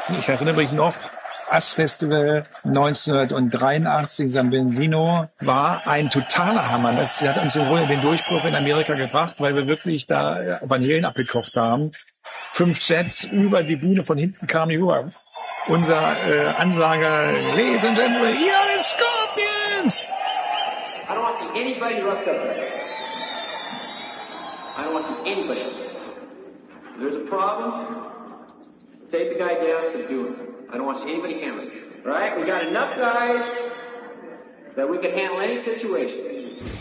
Ich erinnere mich noch, Ass-Festival 1983 in San Bernardino war ein totaler Hammer. Das hat uns sowohl den Durchbruch in Amerika gebracht, weil wir wirklich da Van Halen abgekocht haben. 5 Jets über die Bühne, von hinten kam über. Unser Ansager, Ladies and Gentlemen, here are the Scorpions! I don't want to see anybody roughed up. I don't want to see anybody. If there's a problem, take the guy down, subdue him. I don't want to see anybody hammered. All right? We got enough guys that we can handle any situation.